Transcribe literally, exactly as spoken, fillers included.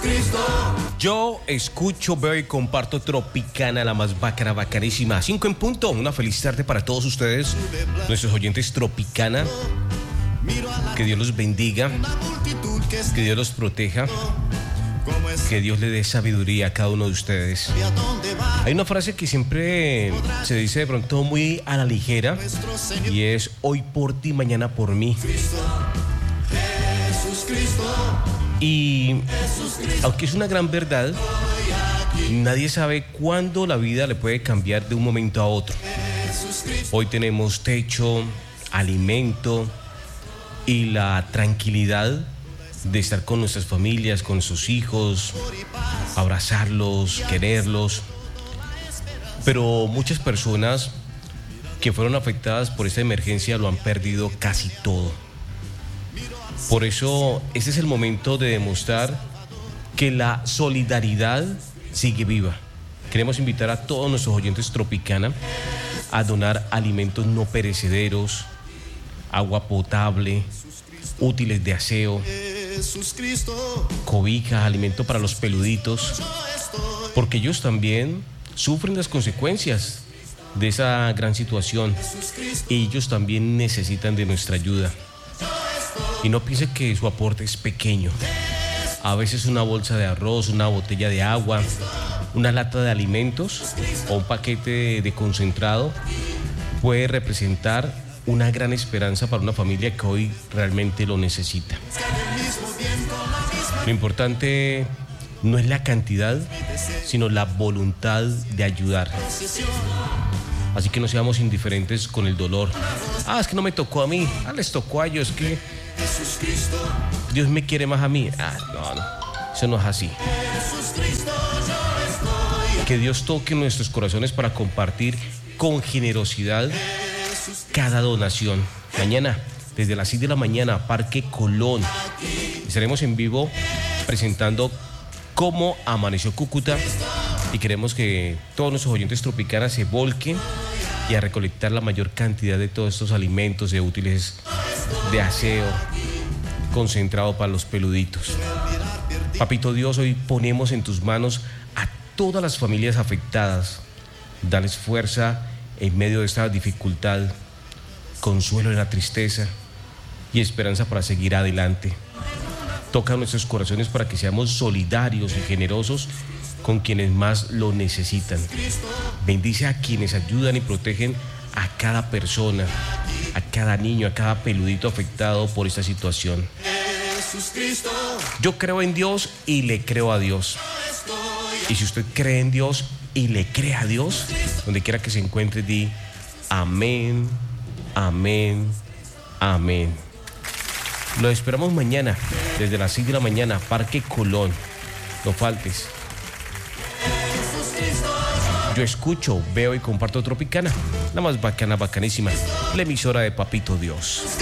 Yo escucho, veo y comparto Tropicana, la más bacana, bacanísima. Cinco en punto. Una feliz tarde para todos ustedes, nuestros oyentes Tropicana. Que Dios los bendiga, que Dios los proteja, que Dios le dé sabiduría a cada uno de ustedes. Hay una frase que siempre se dice de pronto muy a la ligera y es: hoy por ti, mañana por mí. Y aunque es una gran verdad, nadie sabe cuándo la vida le puede cambiar de un momento a otro. Hoy tenemos techo, alimento y la tranquilidad de estar con nuestras familias, con sus hijos, abrazarlos, quererlos. Pero muchas personas que fueron afectadas por esta emergencia lo han perdido casi todo. Por eso, este es el momento de demostrar que la solidaridad sigue viva. Queremos invitar a todos nuestros oyentes Tropicana a donar alimentos no perecederos, agua potable, útiles de aseo, cobijas, alimento para los peluditos, porque ellos también sufren las consecuencias de esa gran situación y ellos también necesitan de nuestra ayuda. Y no piense que su aporte es pequeño. A veces una bolsa de arroz, una botella de agua, una lata de alimentos o un paquete de, de concentrado puede representar una gran esperanza para una familia que hoy realmente lo necesita. Lo importante no es la cantidad, sino la voluntad de ayudar. Así que no seamos indiferentes con el dolor. Ah, es que no me tocó a mí. Ah, les tocó a ellos. Es que Dios me quiere más a mí. Ah, no, no. Eso no es así. Que Dios toque nuestros corazones para compartir con generosidad cada donación. Mañana, desde las seis de la mañana, Parque Colón. Estaremos en vivo presentando cómo amaneció Cúcuta y queremos que todos nuestros oyentes Tropicana se volquen y a recolectar la mayor cantidad de todos estos alimentos de útiles de aseo concentrado para los peluditos. Papito Dios, hoy ponemos en tus manos a todas las familias afectadas. Dales fuerza en medio de esta dificultad, consuelo en la tristeza y esperanza para seguir adelante. Toca nuestros corazones para que seamos solidarios y generosos con quienes más lo necesitan. Bendice a quienes ayudan y protegen a cada persona, a cada niño, a cada peludito afectado por esta situación. Yo creo en Dios y le creo a Dios. Y si usted cree en Dios y le cree a Dios, donde quiera que se encuentre, di amén, amén, amén. Lo esperamos mañana, desde las seis de la mañana, Parque Colón. No faltes. Yo escucho, veo y comparto Tropicana, la más bacana, bacanísima, la emisora de Papito Dios.